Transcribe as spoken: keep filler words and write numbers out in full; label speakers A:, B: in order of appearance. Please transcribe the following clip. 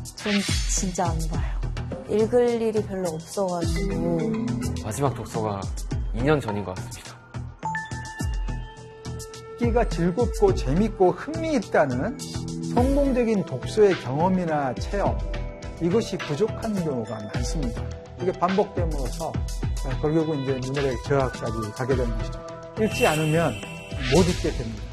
A: 전 진짜 안 봐요. 읽을 일이 별로 없어가지고.
B: 마지막 독서가 이 년 전인 것 같습니다.
C: 읽기가 즐겁고 재밌고 흥미있다는 성공적인 독서의 경험이나 체험, 이것이 부족한 경우가 많습니다. 이게 반복됨으로써 결국은 이제 문학의 저하까지 가게 되는 것이죠. 읽지 않으면 못 읽게 됩니다.